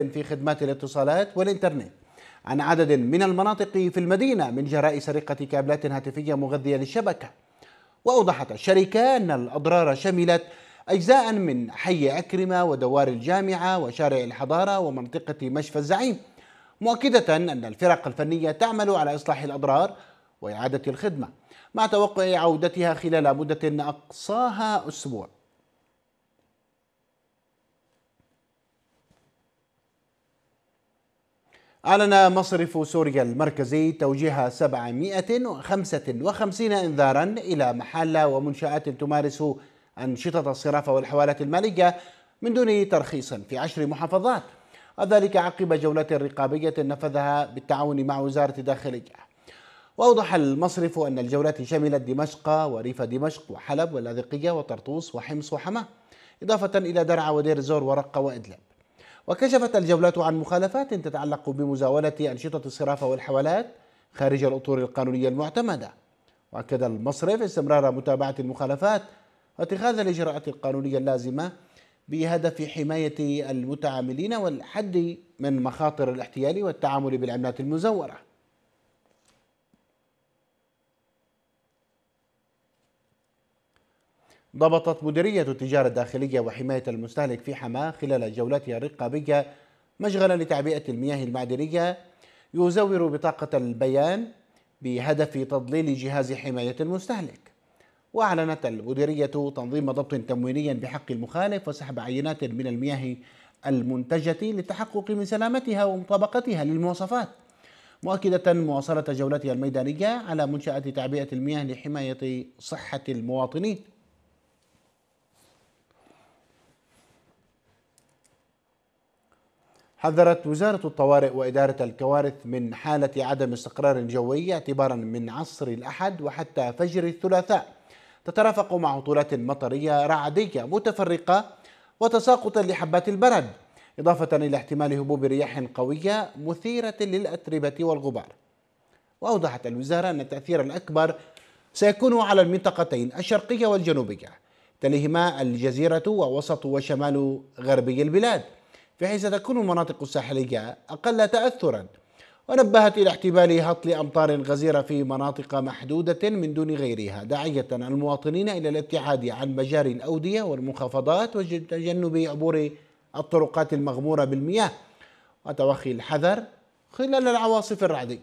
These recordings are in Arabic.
في خدمات الاتصالات والإنترنت عن عدد من المناطق في المدينة من جراء سرقة كابلات هاتفية مغذية للشبكة. وأوضحت الشركة أن الأضرار شملت أجزاء من حي عكرمة ودوار الجامعة وشارع الحضارة ومنطقة مشفى الزعيم، مؤكدة أن الفرق الفنية تعمل على إصلاح الأضرار وإعادة الخدمة مع توقع عودتها خلال مدة أقصاها أسبوع. أعلن مصرف سوريا المركزي توجيه 755 إنذارا إلى محال ومنشآت تمارس أنشطة الصرافة والحوالات المالية من دون ترخيص في 10 محافظات، وذلك عقب جولة رقابية نفذها بالتعاون مع وزارة الداخلية. وأوضح المصرف أن الجولات شملت دمشق وريف دمشق وحلب واللاذقية وطرطوس وحمص وحماة، إضافة إلى درعا ودير الزور ورقة وإدلب. وكشفت الجولات عن مخالفات تتعلق بمزاولة أنشطة الصرافة والحوالات خارج الأطر القانونية المعتمدة. وأكد المصرف استمرار متابعة المخالفات واتخاذ الإجراءات القانونية اللازمة بهدف حماية المتعاملين والحد من مخاطر الاحتيال والتعامل بالعملات المزورة. ضبطت مديرية التجارة الداخلية وحماية المستهلك في حماة خلال جولاتها الرقابية مشغلا لتعبئة المياه المعدنية يزور بطاقة البيان بهدف تضليل جهاز حماية المستهلك. وأعلنت المديرية تنظيم ضبط تمويني بحق المخالف وسحب عينات من المياه المنتجة للتحقق من سلامتها ومطابقتها للمواصفات، مؤكدة مواصلة جولاتها الميدانية على منشآت تعبئة المياه لحماية صحة المواطنين. حذرت وزارة الطوارئ وإدارة الكوارث من حالة عدم استقرار جوي اعتبارا من عصر الأحد وحتى فجر الثلاثاء، تترافق مع هطولات مطرية رعدية متفرقة وتساقطا لحبات البرد، إضافة إلى احتمال هبوب رياح قوية مثيرة للأتربة والغبار. وأوضحت الوزارة أن التأثير الأكبر سيكون على المنطقتين الشرقية والجنوبية، تليهما الجزيرة ووسط وشمال غربي البلاد، بحيث تكون المناطق الساحلية أقل تأثرا. ونبهت إلى احتمال هطل أمطار غزيرة في مناطق محدودة من دون غيرها، داعية المواطنين إلى الابتعاد عن مجاري الأودية والمنخفضات وتجنب عبور الطرقات المغمورة بالمياه وتوخي الحذر خلال العواصف الرعدية.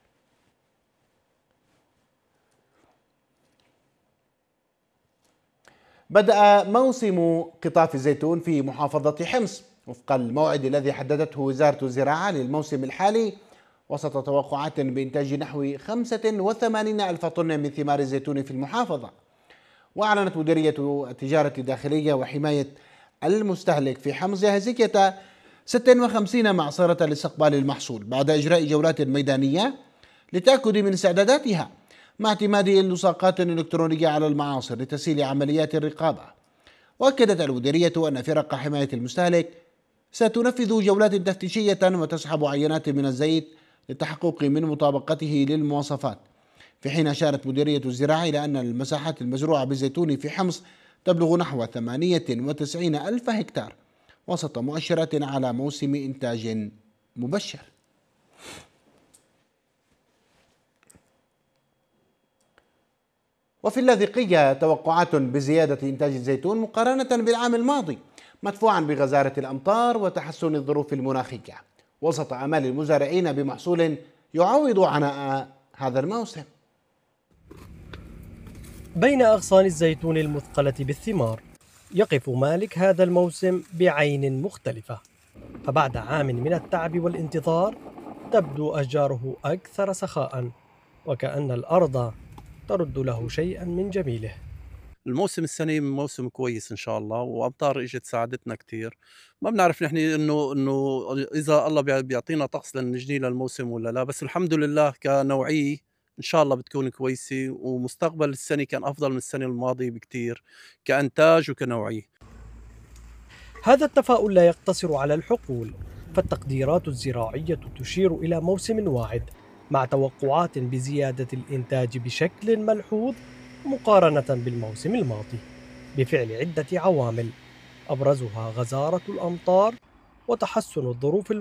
بدأ موسم قطاف الزيتون في محافظة حمص وفق الموعد الذي حددته وزارة الزراعة للموسم الحالي، وسط توقعات بإنتاج نحو 85 ألف طن من ثمار الزيتون في المحافظة. وأعلنت مديرية التجارة الداخلية وحماية المستهلك في حمص جاهزية 56 معصرة لاستقبال المحصول بعد إجراء جولات ميدانية للتأكد من استعداداتها، مع اعتماد لصاقات إلكترونية على المعاصر لتسهيل عمليات الرقابة. وأكدت المديرية أن فرق حماية المستهلك ستنفذ جولات تفتيشية وتسحب عينات من الزيت للتحقق من مطابقته للمواصفات، في حين أشارت مديرية الزراعة إلى أن المساحات المزروعة بالزيتون في حمص تبلغ نحو 98 ألف هكتار، وسط مؤشرات على موسم إنتاج مبشر. وفي اللاذقية توقعات بزيادة إنتاج الزيتون مقارنة بالعام الماضي، مدفوعا بغزارة الأمطار وتحسن الظروف المناخية، وسط آمال المزارعين بمحصول يعوض عناء هذا الموسم. بين أغصان الزيتون المثقلة بالثمار يقف مالك هذا الموسم بعين مختلفة، فبعد عام من التعب والانتظار تبدو أشجاره أكثر سخاء، وكأن الأرض ترد له شيئا من جميله. الموسم السنة موسم كويس إن شاء الله، وأمطار إجت ساعدتنا كتير. ما بنعرف نحن إنه إذا الله بيعطينا طقس لنجني للموسم ولا لا، بس الحمد لله كنوعية إن شاء الله بتكون كويسة، ومستقبل السنة كان أفضل من السنة الماضية بكتير كإنتاج وكنوعية. هذا التفاؤل لا يقتصر على الحقول، فالتقديرات الزراعية تشير إلى موسم واعد مع توقعات بزيادة الإنتاج بشكل ملحوظ مقارنة بالموسم الماضي، بفعل عدة عوامل أبرزها غزارة الأمطار وتحسن الظروف